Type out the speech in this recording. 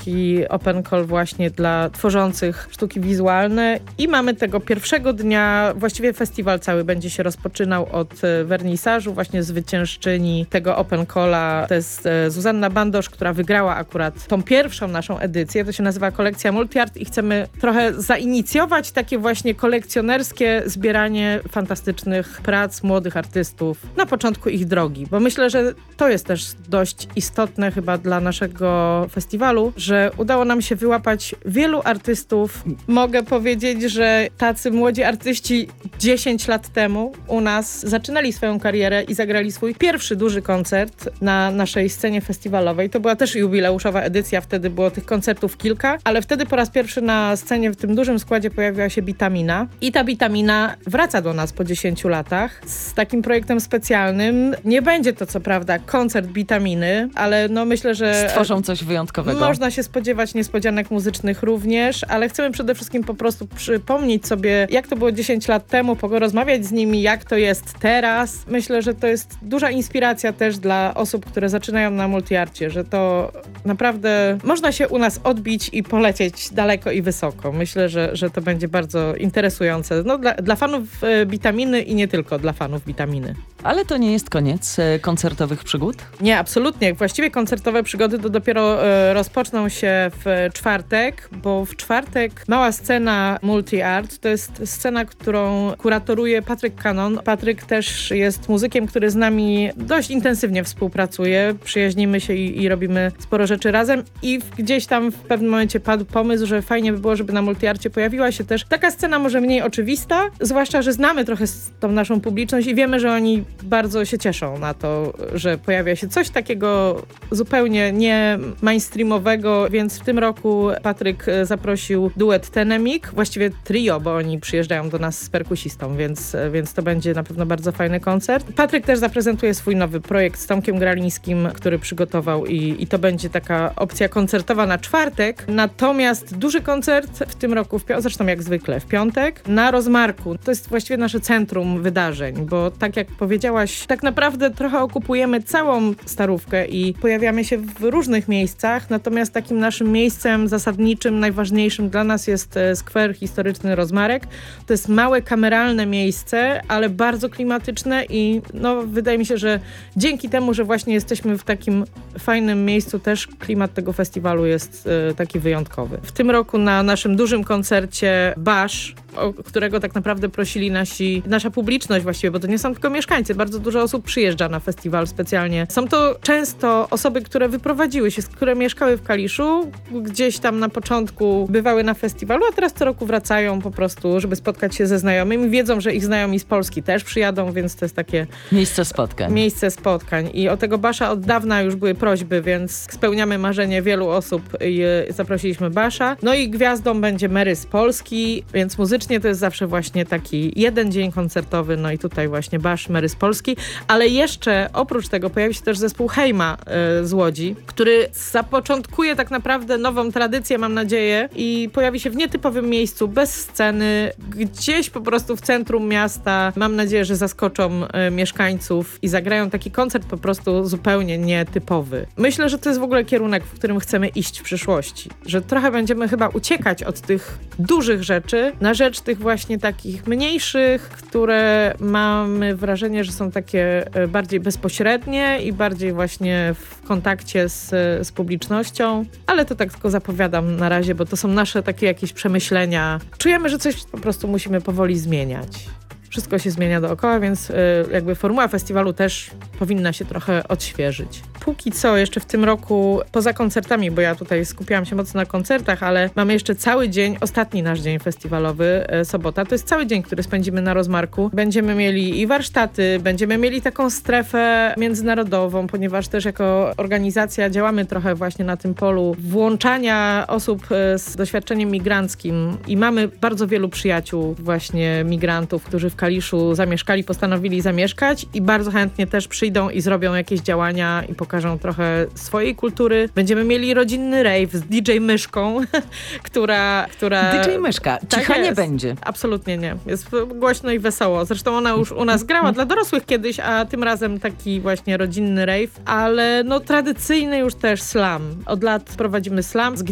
taki open call właśnie dla tworzących sztuki wizualne i mamy tego pierwszego dnia, właściwie festiwal cały będzie się rozpoczynał od wernisażu, właśnie zwyciężczyni tego open calla. To jest Zuzanna Bandosz, która wygrała akurat tą pierwszą naszą edycję. To się nazywa kolekcja Multiart i chcemy trochę zainicjować takie właśnie kolekcjonerskie zbieranie fantastycznych prac młodych artystów na początku ich drogi, bo myślę, że to jest też dość istotne chyba dla naszego festiwalu, że udało nam się wyłapać wielu artystów. Mogę powiedzieć, że tacy młodzi artyści 10 lat temu u nas zaczynali swoją karierę i zagrali swój pierwszy duży koncert na naszej scenie festiwalowej. To była też jubileuszowa edycja, wtedy było tych koncertów kilka, ale wtedy po raz pierwszy na scenie w tym dużym składzie pojawiła się Bitamina i ta Bitamina wraca do nas po 10 latach z takim projektem specjalnym. Nie będzie to co prawda koncert Bitaminy, ale no myślę, że stworzą coś wyjątkowego. Można się spodziewać niespodzianek muzycznych również, ale chcemy przede wszystkim po prostu przypomnieć sobie, jak to było 10 lat temu, porozmawiać z nimi, jak to jest teraz. Myślę, że to jest duża inspiracja też dla osób, które zaczynają na Multiarcie, że to naprawdę można się u nas odbić i polecieć daleko i wysoko. Myślę, że to będzie bardzo interesujące. No, dla fanów Bitaminy i nie tylko dla fanów Bitaminy. Ale to nie jest koniec koncertowych przygód? Nie, absolutnie. Właściwie koncertowe przygody to dopiero rozpoczną się w czwartek, bo w czwartek mała scena Multiart to jest scena, którą kuratoruje Patryk Kanon. Patryk też jest muzykiem, który z nami dość intensywnie współpracuje. Przyjaźnimy się i robimy sporo rzeczy razem i gdzieś tam w pewnym momencie padł pomysł, że fajnie by było, żeby na Multiarcie pojawiła się też taka scena może mniej oczywista, zwłaszcza, że znamy trochę tą naszą publiczność i wiemy, że oni bardzo się cieszą na to, że pojawia się coś takiego zupełnie nie mainstreamowego, więc w tym roku Patryk zaprosił duet Tenemik, właściwie trio, bo oni przyjeżdżają do nas z perkusistą, więc to będzie na pewno bardzo fajny koncert. Patryk też zaprezentuje swój nowy projekt z Tomkiem Gralińskim, który przygotował i to będzie taka opcja koncertowa na czwartek. Natomiast duży koncert w tym roku, zresztą jak zwykle w piątek, na Rozmarku. To jest właściwie nasze centrum wydarzeń, bo tak jak powiedziałaś, tak naprawdę trochę okupujemy całą Starówkę i pojawiamy się w różnych miejscach, natomiast takim naszym miejscem zasadniczym, najważniejszym dla nas jest skwer historyczny Rozmarek. To jest małe, kameralne miejsce, ale bardzo klimatyczne i no, wydaje mi się, że dzięki temu, że właśnie jesteśmy w takim fajnym miejscu, też klimat tego festiwalu jest taki wyjątkowy. W tym roku na naszym dużym koncercie Bash, o którego tak naprawdę prosili nasza publiczność właściwie, bo to nie są tylko mieszkańcy, bardzo dużo osób przyjeżdża na festiwal specjalnie. Są to często osoby, które wyprowadziły się, które mieszkały w Kaliszu, gdzieś tam na początku bywały na festiwalu, a teraz co roku wracają po prostu, żeby spotkać się ze znajomymi. Wiedzą, że ich znajomi z Polski też przyjadą, więc to jest takie Miejsce spotkań. I o tego Basza od dawna już były prośby, więc spełniamy marzenie wielu osób i zaprosiliśmy Basza. No i gwiazdą będzie Mary z Polski, więc muzycznie to jest zawsze właśnie taki jeden dzień koncertowy, no i tutaj właśnie Basz, Mary z Polski, ale jeszcze oprócz tego pojawi się też zespół Hejma z Łodzi, który zapoczątkuje tak naprawdę nową tradycję, mam nadzieję, i pojawi się w nietypowym miejscu, bez sceny, gdzieś po prostu w centrum miasta. Mam nadzieję, że zaskoczą mieszkańców i zagrają taki koncert po prostu zupełnie nietypowy. Myślę, że to jest w ogóle kierunek, w którym chcemy iść w przyszłości, że trochę będziemy chyba uciekać od tych dużych rzeczy na rzecz tych właśnie takich mniejszych, które mamy wrażenie, że są takie bardziej bezpośrednie i bardziej właśnie w kontakcie z publicznością, ale to tak tylko zapowiadam na razie, bo to są nasze takie jakieś przemyślenia. Czujemy, że coś po prostu musimy powoli zmieniać. Wszystko się zmienia dookoła, więc jakby formuła festiwalu też powinna się trochę odświeżyć. Póki co jeszcze w tym roku, poza koncertami, bo ja tutaj skupiałam się mocno na koncertach, ale mamy jeszcze cały dzień, ostatni nasz dzień festiwalowy, sobota. To jest cały dzień, który spędzimy na Rozmarku. Będziemy mieli i warsztaty, będziemy mieli taką strefę międzynarodową, ponieważ też jako organizacja działamy trochę właśnie na tym polu włączania osób z doświadczeniem migranckim i mamy bardzo wielu przyjaciół właśnie migrantów, którzy w Kaliszu zamieszkali, postanowili zamieszkać i bardzo chętnie też przyjdą i zrobią jakieś działania i pokażą trochę swojej kultury. Będziemy mieli rodzinny rave z DJ Myszką, która... DJ Myszka. Cicha nie będzie. Absolutnie nie. Jest głośno i wesoło. Zresztą ona już u nas grała dla dorosłych kiedyś, a tym razem taki właśnie rodzinny rave, ale no tradycyjny już też slam. Od lat prowadzimy slam z